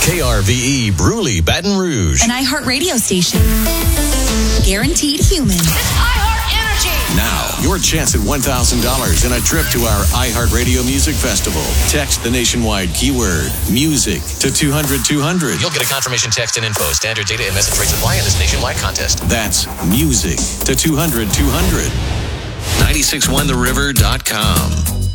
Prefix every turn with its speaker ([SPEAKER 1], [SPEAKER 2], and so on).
[SPEAKER 1] KRVE Bruley, Baton Rouge.
[SPEAKER 2] An iHeartRadio station. Guaranteed human.
[SPEAKER 3] It's iHeart Energy.
[SPEAKER 1] Now, your chance at $1,000 and a trip to our iHeartRadio Music Festival. Text the nationwide keyword music to 200-200.
[SPEAKER 4] You'll get a confirmation text and info. Standard data and message rates apply in this nationwide contest.
[SPEAKER 1] That's music to 200-200.
[SPEAKER 4] 961theriver.com.